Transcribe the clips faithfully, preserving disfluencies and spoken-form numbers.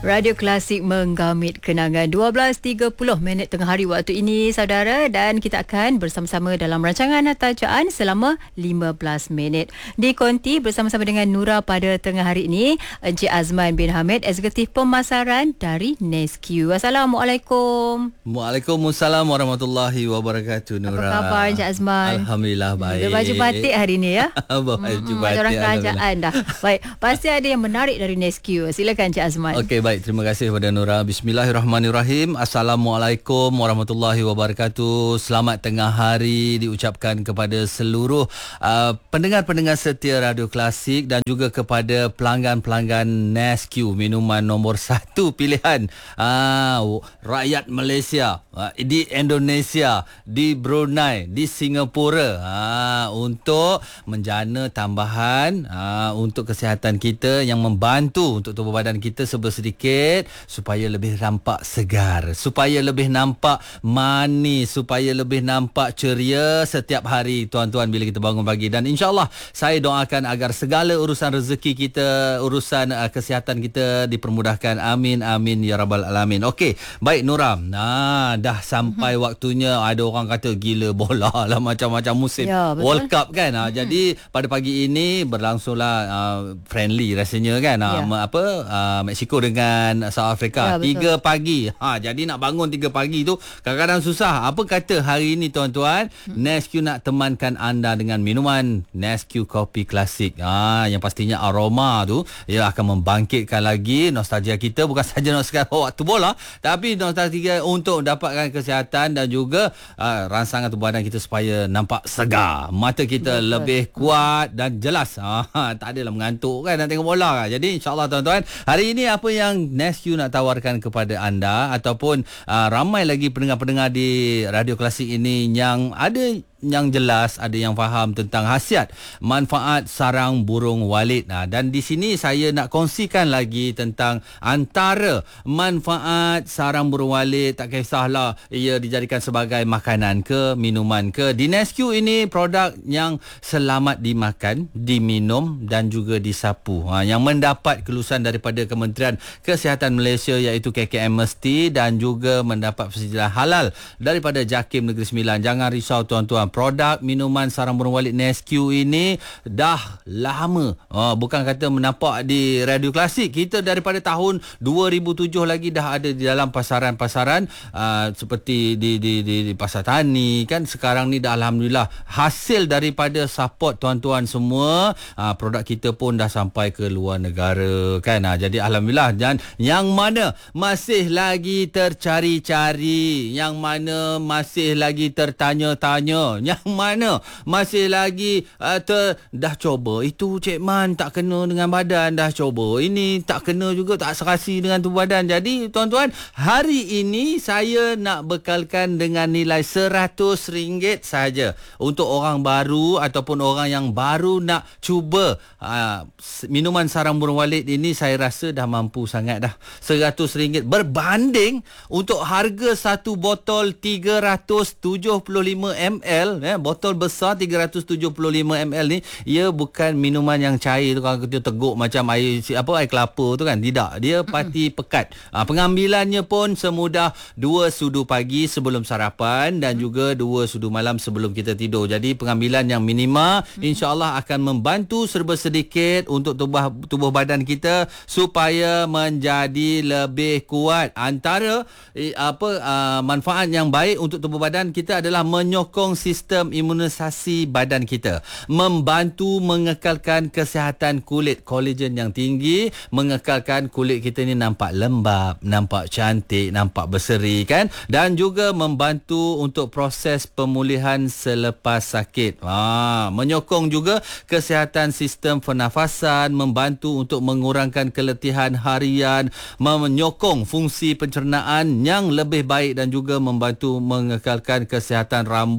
Radio Klasik menggamit kenangan. Dua belas tiga puluh minit tengah hari waktu ini, saudara, dan kita akan bersama-sama dalam rancangan Tajaan selama lima belas minit. Di Konti bersama-sama dengan Nura pada tengah hari ini, Encik Azman bin Hamid, Eksekutif Pemasaran dari Nesque. Assalamualaikum. Waalaikumsalam warahmatullahi wabarakatuh, Nura. Apa khabar Encik Azman? Alhamdulillah baik. Ada baju batik hari ini ya? Baju hmm, batik. Orang kerajaan dah. Baik, pasti ada yang menarik dari Nesque. Silakan Encik Azman. Okey, baik. Baik, terima kasih kepada Nura. Bismillahirrahmanirrahim. Assalamualaikum warahmatullahi wabarakatuh. Selamat tengah hari diucapkan kepada seluruh uh, pendengar-pendengar setia Radio Klasik dan juga kepada pelanggan-pelanggan Nesque, minuman nombor satu pilihan uh, rakyat Malaysia, uh, di Indonesia, di Brunei, di Singapura, uh, untuk menjana tambahan uh, untuk kesihatan kita yang membantu untuk tubuh badan kita sebersedikit supaya lebih nampak segar, supaya lebih nampak manis, supaya lebih nampak ceria setiap hari, tuan-tuan, bila kita bangun pagi. Dan insya-Allah saya doakan agar segala urusan rezeki kita, urusan uh, kesihatan kita dipermudahkan. Amin amin ya rabbal alamin. Okey, baik Nura. Nah, dah sampai hmm. waktunya. Ada orang kata gila bola lah, macam-macam musim ya, World Cup kan. Hmm. Jadi pada pagi ini berlangsunglah uh, friendly rasanya kan. Ya. Uh, apa uh, Mexico dengan South Africa, ya, tiga pagi. Ha, jadi nak bangun tiga pagi tu kadang-kadang susah. Apa kata hari ini, tuan-tuan, hmm. Nesque nak temankan anda dengan minuman Nesque Kopi Klasik. Ha, yang pastinya aroma tu ia akan membangkitkan lagi nostalgia kita, bukan saja nostalgia waktu bola, tapi nostalgia untuk dapatkan kesihatan dan juga uh, rangsangan tubuh badan kita supaya nampak segar, mata kita betul. Lebih kuat dan jelas. Ha, tak adalah mengantuk kan nak tengok bola kan. Jadi insya-Allah, tuan-tuan, hari ini apa yang Nesque nak tawarkan kepada anda ataupun uh, ramai lagi pendengar-pendengar di Radio Klasik ini yang ada yang jelas, ada yang faham tentang khasiat manfaat sarang burung walit. Nah, dan di sini saya nak kongsikan lagi tentang antara manfaat sarang burung walit. Tak kisahlah ia dijadikan sebagai makanan ke minuman ke. Di Nesque ini produk yang selamat dimakan, diminum dan juga disapu. Ha, yang mendapat kelulusan daripada Kementerian Kesihatan Malaysia iaitu K K M Mesti dan juga mendapat persetujuan halal daripada JAKIM Negeri Sembilan. Jangan risau, tuan-tuan. Produk minuman sarang burung walit Nesque ini dah lama, oh, bukan kata menampak di Radio Klasik. Kita daripada tahun dua ribu tujuh lagi dah ada di dalam pasaran-pasaran uh, seperti di, di, di, di Pasar Tani kan. Sekarang ni dah alhamdulillah hasil daripada support tuan-tuan semua, uh, produk kita pun dah sampai ke luar negara kan. Uh, jadi alhamdulillah. Dan yang mana masih lagi tercari-cari, yang mana masih lagi tertanya-tanya, yang mana masih lagi uh, ter, dah coba itu Cik Man tak kena dengan badan, dah coba ini tak kena juga, tak serasi dengan tubuh badan. Jadi tuan-tuan, hari ini saya nak bekalkan dengan nilai seratus ringgit saja untuk orang baru ataupun orang yang baru nak cuba uh, minuman sarang burung walit ini. Saya rasa dah mampu sangat dah. Seratus ringgit berbanding untuk harga satu botol tiga ratus tujuh puluh lima mililiter. Eh, botol besar tiga ratus tujuh puluh lima mililiter ni, ia bukan minuman yang cair tu, kalau kita teguk macam air apa air kelapa tu kan. Tidak, dia parti pekat. Ha, pengambilannya pun semudah dua sudu pagi sebelum sarapan dan juga dua sudu malam sebelum kita tidur. Jadi pengambilan yang minima insya-Allah akan membantu serba sedikit untuk tubuh tubuh badan kita supaya menjadi lebih kuat. Antara eh, apa uh, manfaat yang baik untuk tubuh badan kita adalah menyokong sistem imunisasi badan kita, membantu mengekalkan kesihatan kulit, kolagen yang tinggi, mengekalkan kulit kita ni nampak lembap, nampak cantik, nampak berseri kan, dan juga membantu untuk proses pemulihan selepas sakit. Ha, menyokong juga kesihatan sistem pernafasan, membantu untuk mengurangkan keletihan harian, menyokong fungsi pencernaan yang lebih baik dan juga membantu mengekalkan kesihatan rambut serta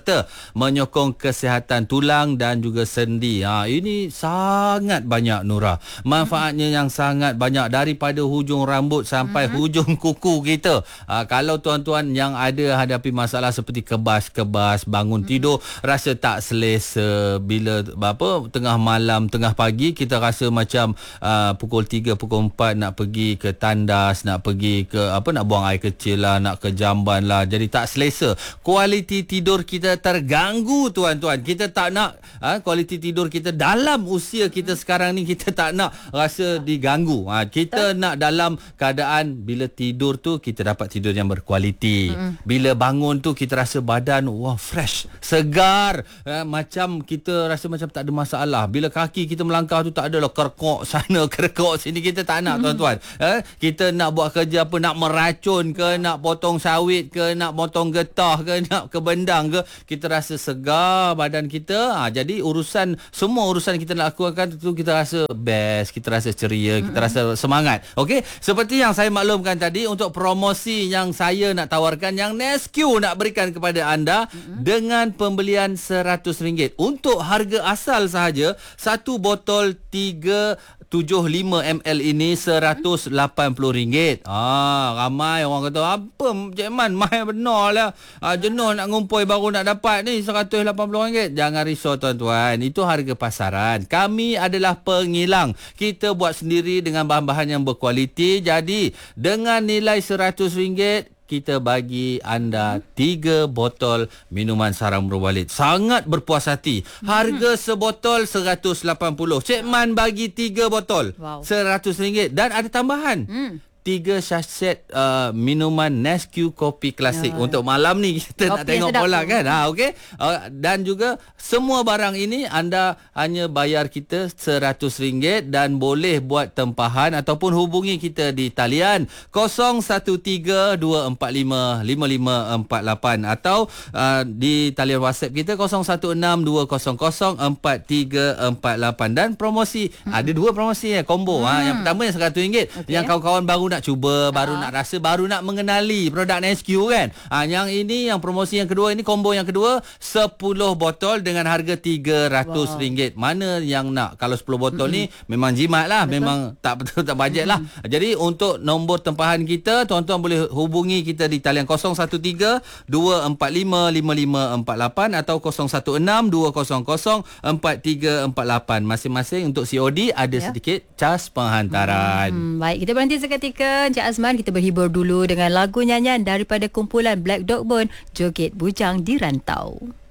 serta menyokong kesihatan tulang dan juga sendi. Ha, ini sangat banyak, Nura. Manfaatnya yang sangat banyak, daripada hujung rambut sampai mm-hmm. hujung kuku kita. Ha, kalau tuan-tuan yang ada hadapi masalah seperti kebas-kebas, bangun mm-hmm. tidur rasa tak selesa, bila apa tengah malam, tengah pagi kita rasa macam uh, pukul tiga, pukul empat nak pergi ke tandas, nak pergi ke apa, nak buang air kecil lah, nak ke jamban lah, jadi tak selesa. Kualiti tidur kita terganggu, tuan-tuan. Kita tak nak ha, kualiti tidur kita dalam usia kita sekarang ni, kita tak nak rasa diganggu. Ha, kita Betul. nak dalam keadaan bila tidur tu kita dapat tidur yang berkualiti. Mm-hmm. Bila bangun tu kita rasa badan wah fresh, segar, ha, macam kita rasa macam tak ada masalah. Bila kaki kita melangkah tu tak adalah kerkok sana kerkok sini, kita tak nak, mm-hmm. tuan-tuan. Ha, kita nak buat kerja apa, nak meracun ke, nak potong sawit ke, nak potong getah ke, nak ke bendang ke, kita rasa segar badan kita. Ha, jadi urusan, semua urusan kita nak lakukan tu kita rasa best, kita rasa ceria, kita rasa semangat. Okey, seperti yang saya maklumkan tadi, untuk promosi yang saya nak tawarkan, yang Nesque nak berikan kepada anda, mm-hmm. dengan pembelian seratus ringgit untuk harga asal sahaja, satu botol tiga tujuh puluh lima mililiter ini seratus lapan puluh ringgit. Ah, ramai orang kata, apa Cik Man, mahal benar lah. Ah, jenuh nak ngumpul baru nak dapat ni seratus lapan puluh ringgit. Jangan risau, tuan-tuan. Itu harga pasaran. Kami adalah pengilang. Kita buat sendiri dengan bahan-bahan yang berkualiti. Jadi, dengan nilai seratus ringgit, kita bagi anda tiga botol minuman sarang berwalid. Sangat berpuas hati. Harga sebotol seratus lapan puluh. Cik Man bagi tiga botol. Wow. seratus ringgit. Dan ada tambahan. Hmm. Tiga sachet uh, minuman Nesque kopi klasik. Ya. Untuk malam ni kita kopi nak tengok bola kan. Ha, okey. Uh, dan juga semua barang ini anda hanya bayar kita seratus ringgit dan boleh buat tempahan ataupun hubungi kita di talian kosong satu tiga dua empat lima lima lima empat lapan atau uh, di talian WhatsApp kita kosong satu enam dua kosong kosong empat tiga empat lapan. Dan promosi, hmm. ada dua promosi ya, combo. Hmm. Ha, yang pertama yang seratus ringgit. Okay. Yang kawan-kawan baru nak cuba, baru ha. nak rasa, baru nak mengenali produk Nesque kan. Ha, yang ini, yang promosi yang kedua ini, combo yang kedua, sepuluh botol dengan harga tiga ratus ringgit. Wow. Mana yang nak? Kalau sepuluh botol mm-hmm. ni memang jimat lah. Betul. Memang tak betul tak bajet mm-hmm. lah. Jadi untuk nombor tempahan kita, tuan-tuan boleh hubungi kita di talian kosong satu tiga dua empat lima lima lima empat lapan atau kosong satu enam dua kosong kosong empat tiga empat lapan. Masing-masing untuk C O D ada yeah. sedikit cas penghantaran. Hmm, baik, kita berhenti seketika. Encik Azman, kita berhibur dulu dengan lagu nyanyian daripada kumpulan Black Dog Bone, Joget Bujang di Rantau.